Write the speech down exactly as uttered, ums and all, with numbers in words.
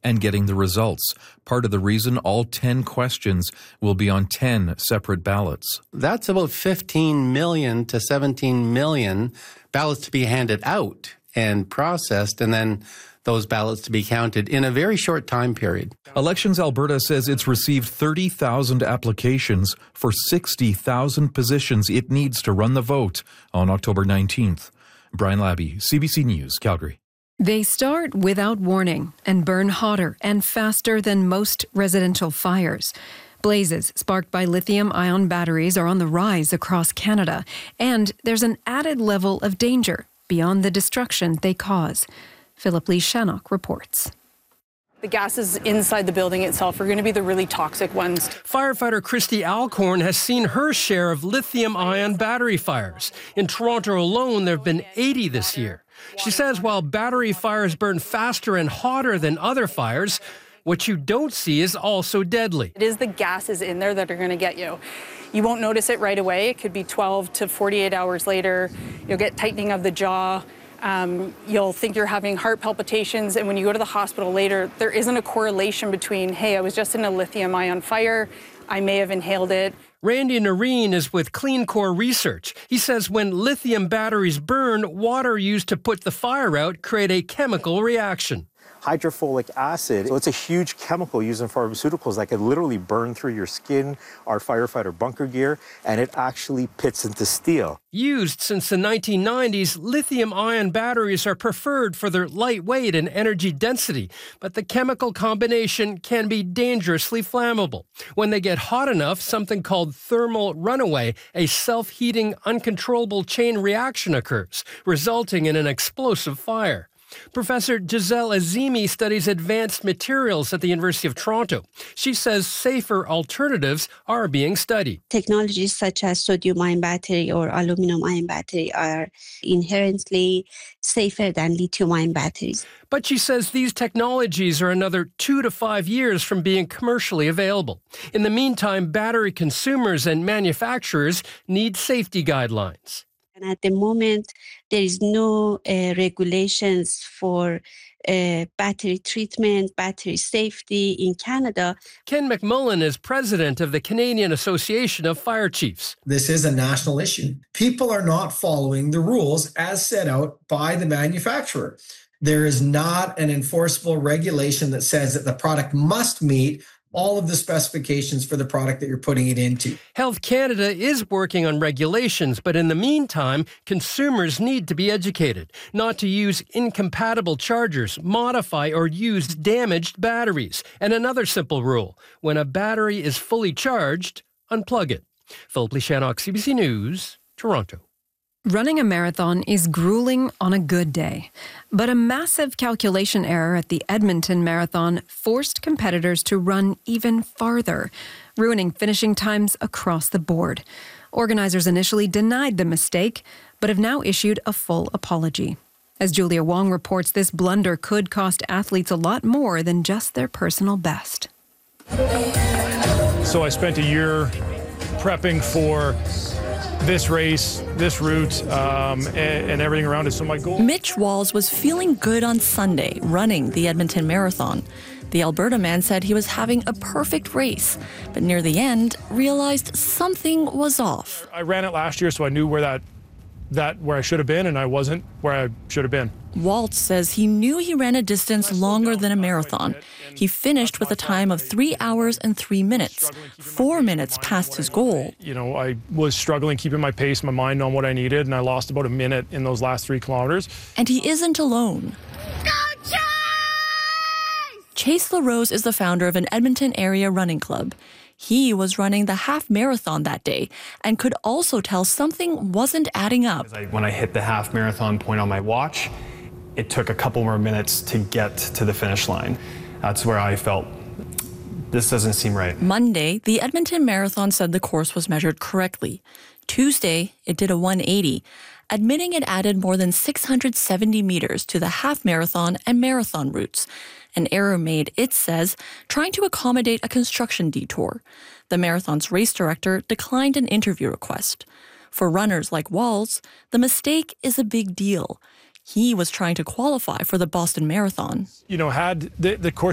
and getting the results. Part of the reason all ten questions will be on ten separate ballots. That's about fifteen million to seventeen million ballots to be handed out and processed, and then those ballots to be counted in a very short time period. Elections Alberta says it's received thirty thousand applications for sixty thousand positions it needs to run the vote on October nineteenth. Brian Labby, C B C News, Calgary. They start without warning and burn hotter and faster than most residential fires. Blazes sparked by lithium-ion batteries are on the rise across Canada, and there's an added level of danger beyond the destruction they cause. Philip Lee Shannock reports. The gases inside the building itself are going to be the really toxic ones. Firefighter Christy Alcorn has seen her share of lithium-ion battery fires. In Toronto alone, there have been eighty this year. She says while battery fires burn faster and hotter than other fires, what you don't see is also deadly. It is the gases in there that are going to get you. You won't notice it right away. It could be twelve to forty-eight hours later. You'll get tightening of the jaw. Um, you'll think you're having heart palpitations, and when you go to the hospital later, there isn't a correlation between, hey, I was just in a lithium-ion fire, I may have inhaled it. Randy Nareen is with Clean Core Research. He says when lithium batteries burn, water used to put the fire out create a chemical reaction. Hydrofolic acid, so it's a huge chemical used in pharmaceuticals that could literally burn through your skin, our firefighter bunker gear, and it actually pits into steel. Used since the nineteen nineties, lithium-ion batteries are preferred for their lightweight and energy density, but the chemical combination can be dangerously flammable. When they get hot enough, something called thermal runaway, a self-heating, uncontrollable chain reaction occurs, resulting in an explosive fire. Professor Giselle Azimi studies advanced materials at the University of Toronto. She says safer alternatives are being studied. Technologies such as sodium-ion battery or aluminum-ion battery are inherently safer than lithium-ion batteries. But she says these technologies are another two to five years from being commercially available. In the meantime, battery consumers and manufacturers need safety guidelines. And at the moment, there is no uh, regulations for uh, battery treatment, battery safety in Canada. Ken McMullen is president of the Canadian Association of Fire Chiefs. This is a national issue. People are not following the rules as set out by the manufacturer. There is not an enforceable regulation that says that the product must meet all of the specifications for the product that you're putting it into. Health Canada is working on regulations, but in the meantime, consumers need to be educated not to use incompatible chargers, modify or use damaged batteries. And another simple rule, when a battery is fully charged, unplug it. Philip Lee Shannock, C B C News, Toronto. Running a marathon is grueling on a good day, but a massive calculation error at the Edmonton Marathon forced competitors to run even farther, ruining finishing times across the board. Organizers initially denied the mistake, but have now issued a full apology. As Julia Wong reports, this blunder could cost athletes a lot more than just their personal best. So I spent a year prepping for this race, this route, um, and, and everything around it. So my goal... Mitch Walls was feeling good on Sunday, running the Edmonton Marathon. The Alberta man said he was having a perfect race, but near the end, realized something was off. I ran it last year, so I knew where that, that where I should have been, and I wasn't where I should have been. Waltz says he knew he ran a distance longer than a marathon. He finished with a time of three hours and three minutes, four minutes past his goal. You know, I was struggling keeping my pace, my mind on what I needed, and I lost about a minute in those last three kilometers. And he isn't alone. Go Chase! Chase LaRose is the founder of an Edmonton area running club. He was running the half marathon that day and could also tell something wasn't adding up. When I hit the half marathon point on my watch, it took a couple more minutes to get to the finish line. That's where I felt, this doesn't seem right. Monday, the Edmonton Marathon said the course was measured correctly. Tuesday, it did a one eighty, admitting it added more than six hundred seventy meters to the half marathon and marathon routes. An error made, it says, trying to accommodate a construction detour. The marathon's race director declined an interview request. For runners like Walls, the mistake is a big deal. He was trying to qualify for the Boston Marathon. You know, had the, the course